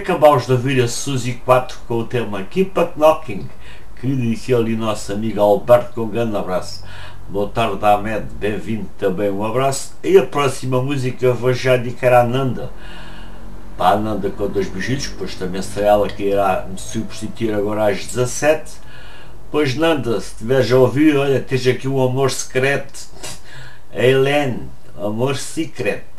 acabámos de ouvir a Suzy 4 com o tema Keep It Knocking, que inicia ali nosso amigo Alberto com um grande abraço. Boa tarde, Ahmed, bem-vindo também, um abraço. E a próxima música vou já indicar a Nanda. Para a Nanda com 2 beijinhos, pois também será ela que irá me substituir agora às 17. Pois Nanda, se estiveres a ouvir, olha, tens aqui um amor secreto. A Helene, amor secreto.